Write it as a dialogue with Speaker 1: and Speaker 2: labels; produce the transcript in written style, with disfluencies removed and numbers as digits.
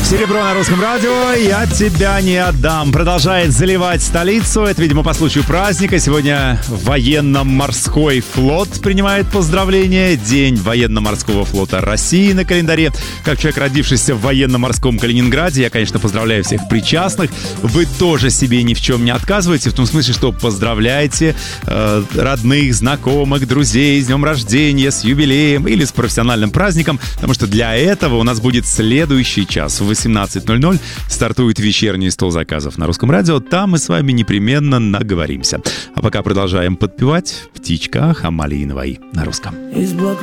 Speaker 1: Серебро на русском радио, я тебя не отдам. Продолжает заливать столицу. Это, видимо, по случаю праздника. Сегодня военно-морской флот принимает поздравления. День военно-морского флота России на календаре. Как человек, родившийся в военно-морском Калининграде, я, конечно, поздравляю всех причастных. Вы тоже себе ни в чем не отказываете. В том смысле, что поздравляете родных, знакомых, друзей с днем рождения, с юбилеем или с профессиональным праздником. Потому что для этого у нас будет следующий час. В 18:00 стартует вечерний стол заказов на русском радио. Там мы с вами непременно наговоримся. А пока продолжаем подпевать «Птичка» Хамалииновой на русском.